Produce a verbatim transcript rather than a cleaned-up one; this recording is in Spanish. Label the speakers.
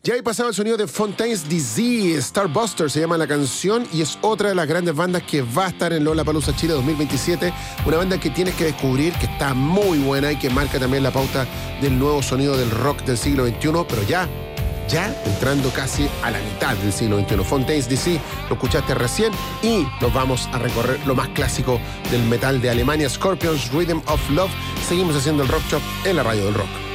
Speaker 1: Ya he pasado el sonido de Fontaines D C, Starbuster se llama la canción y es otra de las grandes bandas que va a estar en Lollapalooza Chile dos mil veintisiete. Una banda que tienes que descubrir, que está muy buena y que marca también la pauta del nuevo sonido del rock del siglo veintiuno, pero ya, ya entrando casi a la mitad del siglo veintiuno. Fontaines D C, lo escuchaste recién y nos vamos a recorrer lo más clásico del metal de Alemania, Scorpions, Rhythm of Love. Seguimos haciendo el Rock Shop en la radio del rock.